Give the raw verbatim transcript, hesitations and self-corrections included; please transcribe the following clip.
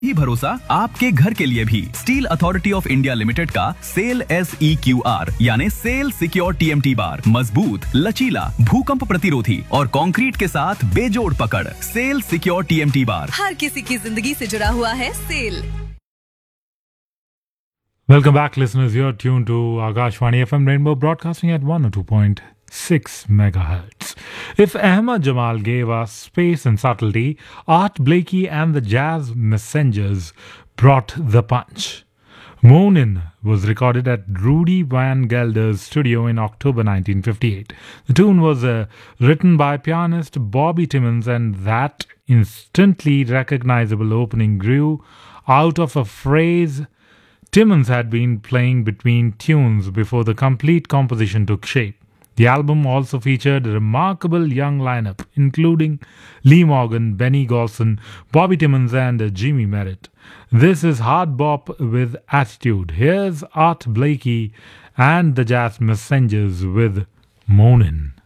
ही भरोसा आपके घर के लिए भी। Steel authority of India limited का cell S E Q R यानी cell secure T M T bar मजबूत, लचीला, भूकंप प्रतिरोधी और कंक्रीट के साथ बेजोड़ पकड़। Cell secure T M T bar हर किसी की जिंदगी से जुड़ा हुआ है। Cell. Welcome back, listeners. You're tuned to Akashvani F M Rainbow, broadcasting at one oh two point six megahertz. If Ahmad Jamal gave us space and subtlety, Art Blakey and the Jazz Messengers brought the punch. Moonin was recorded at Rudy Van Gelder's studio in October nineteen fifty-eight. The tune was uh, written by pianist Bobby Timmons, and that instantly recognizable opening grew out of a phrase Timmons had been playing between tunes before the complete composition took shape. The album also featured a remarkable young lineup, including Lee Morgan, Benny Golson, Bobby Timmons, and Jimmy Merritt. This is hard bop with attitude. Here's Art Blakey and the Jazz Messengers with Moonin'.